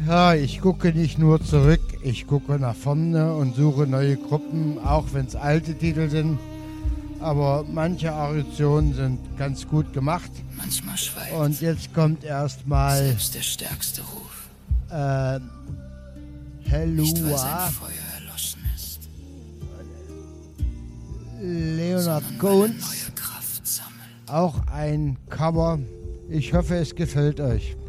Ja, ich gucke nicht nur zurück, ich gucke nach vorne und suche neue Gruppen, auch wenn es alte Titel sind. Aber manche Auditionen sind ganz gut gemacht. Manchmal schweigt Und jetzt kommt erstmal selbst der stärkste Ruf. Nicht, weil Helua, sein Feuer erloschen ist, Leonard sondern weil er Cohen, neue Kraft sammelt. auch ein Cover. Ich hoffe, es gefällt euch.